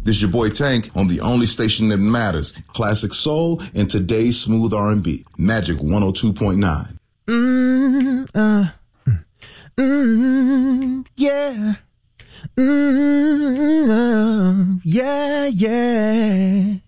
This your boy Tank on the only station that matters. Classic soul and today's smooth R&B. Magic 102.9. Yeah. Yeah.